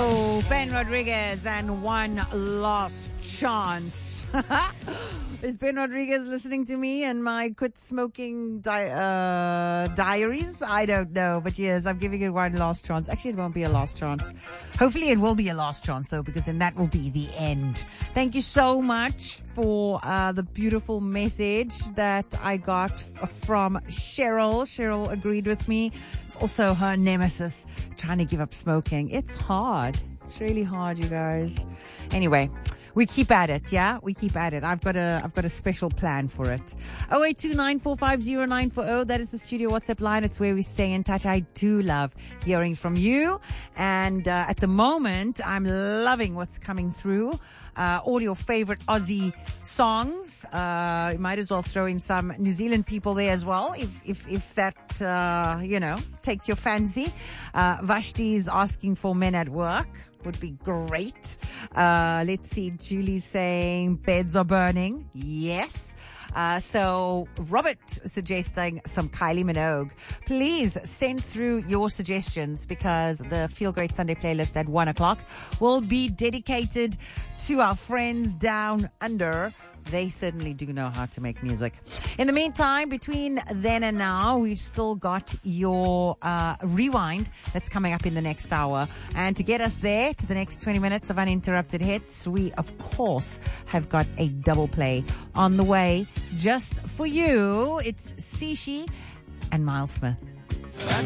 Oh, Ben Rodriguez and One Last Chance. Is Ben Rodriguez listening to me and my quit smoking diaries? I don't know. But yes, I'm giving it one last chance. Actually, it won't be a last chance. Hopefully it will be a last chance, though, because then that will be the end. Thank you so much for the beautiful message that I got from Cheryl. Cheryl agreed with me. It's also her nemesis, trying to give up smoking. It's hard. It's really hard, you guys. Anyway, we keep at it, yeah? We keep at it. I've got a special plan for it. 0829450940. That is the studio WhatsApp line. It's where we stay in touch. I do love hearing from you. And at the moment, I'm loving what's coming through. All your favorite Aussie songs. You might as well throw in some New Zealand people there as well, if that, takes your fancy. Vashti is asking for Men at Work. Would be great. Let's see. Julie's saying beds are burning. Yes. So Robert suggesting some Kylie Minogue. Please send through your suggestions because the Feel Great Sunday playlist at 1:00 will be dedicated to our friends down under. They certainly do know how to make music. In the meantime, between then and now, we've still got your rewind that's coming up in the next hour. And to get us there to the next 20 minutes of uninterrupted hits, we, of course, have got a double play on the way just for you. It's Sishi and Miles Smith.